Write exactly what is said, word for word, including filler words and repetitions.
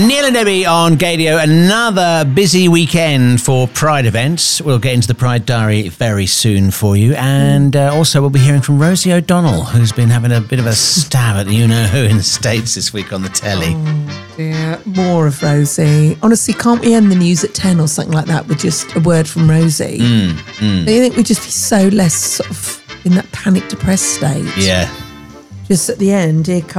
Neil and Debbie on Gadio. Another busy weekend for Pride events. We'll get into the Pride Diary very soon for you. And uh, also we'll be hearing from Rosie O'Donnell, who's been having a bit of a stab at the you-know-who in the States this week on the telly. Oh dear, more of Rosie. Honestly, can't we end the news at ten or something like that with just a word from Rosie? Mm, mm. Do you think we'd just be so less sort of in that panic depressed state? Yeah. Just at the end, here comes